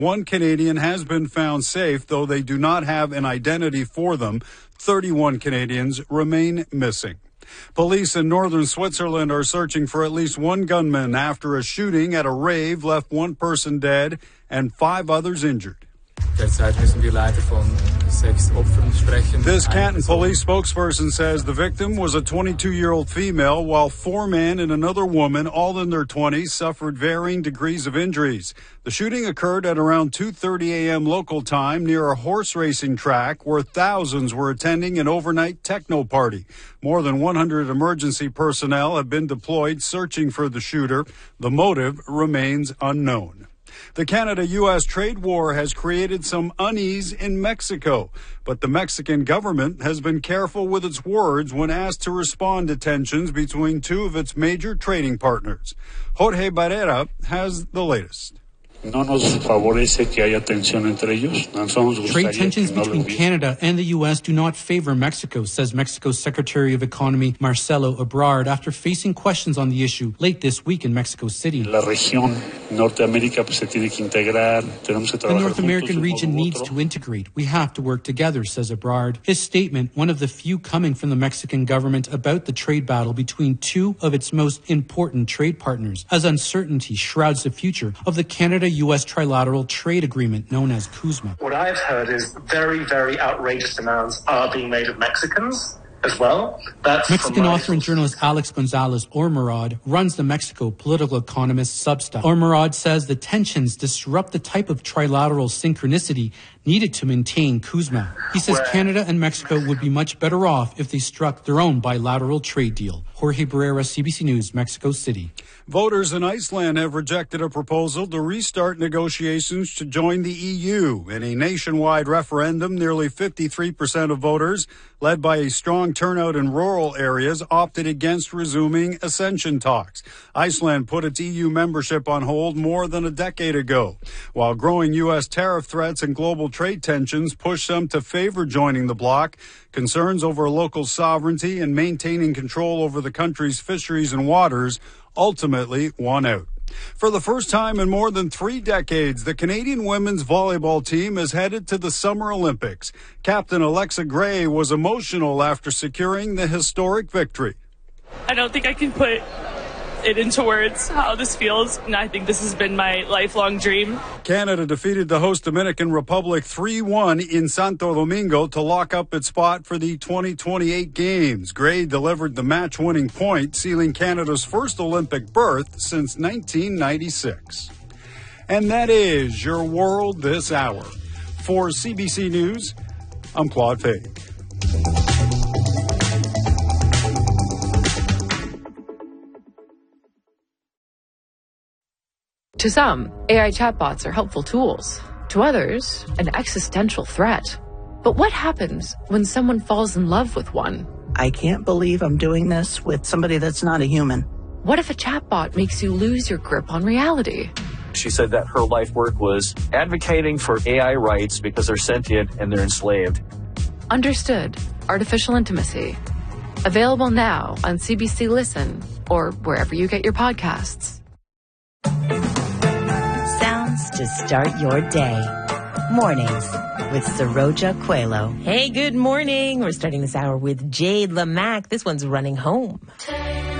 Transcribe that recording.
One Canadian has been found safe, though they do not have an identity for them. 31 Canadians remain missing. Police in northern Switzerland are searching for at least one gunman after a shooting at a rave left one person dead and 5 others injured. This Canton police spokesperson says the victim was a 22-year-old female, while 4 men and another woman, all in their 20s, suffered varying degrees of injuries. The shooting occurred at around 2:30 a.m. local time near a horse racing track where thousands were attending an overnight techno party. More than 100 emergency personnel have been deployed searching for the shooter. The motive remains unknown. The Canada-U.S. trade war has created some unease in Mexico, but the Mexican government has been careful with its words when asked to respond to tensions between 2 of its major trading partners. Jorge Barrera has the latest. Trade tensions between Canada and the U.S. do not favor Mexico, says Mexico's Secretary of Economy Marcelo Ebrard after facing questions on the issue late this week in Mexico City. The North American region needs to integrate. We have to work together, says Ebrard. His statement, one of the few coming from the Mexican government about the trade battle between 2 of its most important trade partners, as uncertainty shrouds the future of the Canada-U.S. trilateral trade agreement known as CUSMA. What I've heard is very, very outrageous demands are being made of Mexicans as well. Mexican author and journalist Alex Gonzalez Ormerod runs the Mexico Political Economist Substack. Ormerod says the tensions disrupt the type of trilateral synchronicity needed to maintain CUSMA. He says Canada and Mexico would be much better off if they struck their own bilateral trade deal. Jorge Barrera, CBC News, Mexico City. Voters in Iceland have rejected a proposal to restart negotiations to join the EU. In a nationwide referendum, nearly 53% of voters, led by a strong turnout in rural areas, opted against resuming accession talks. Iceland put its EU membership on hold more than a decade ago, while growing U.S. tariff threats and global trade tensions push some to favor joining the bloc. Concerns over local sovereignty and maintaining control over the country's fisheries and waters ultimately won out. For the first time in more than 3 decades, the Canadian women's volleyball team is headed to the Summer Olympics. Captain Alexa Gray was emotional after securing the historic victory. I don't think I can put it into words how this feels, and I think this has been my lifelong dream. Canada defeated the host Dominican Republic 3-1 in Santo Domingo to lock up its spot for the 2028 Games. Gray delivered the match-winning point, sealing Canada's first Olympic berth since 1996. And that is your world this hour. For CBC News, I'm Claude Fay. To some, AI chatbots are helpful tools. To others, an existential threat. But what happens when someone falls in love with one? I can't believe I'm doing this with somebody that's not a human. What if a chatbot makes you lose your grip on reality? She said that her life work was advocating for AI rights because they're sentient and they're enslaved. Understood. Artificial Intimacy. Available now on CBC Listen or wherever you get your podcasts. To start your day. Mornings with Saroja Coelho. Hey, good morning. We're starting this hour with Jade Lamack. This one's Running Home.